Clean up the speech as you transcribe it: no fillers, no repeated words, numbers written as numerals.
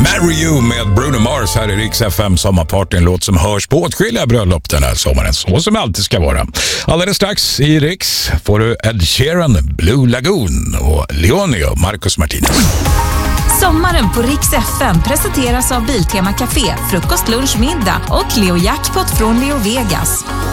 Marry You med Bruno Mars här i Rix FM sommarparty. En låt som hörs på åtskilliga bröllop den här sommaren. Så som det alltid ska vara. Alldeles strax i Rix får du Ed Sheeran, Blue Lagoon och Leone och Marcus Martinez. Sommaren på Rix FM presenteras av Biltema Café, frukost, lunch, middag och Leo Jackpot från Leo Vegas.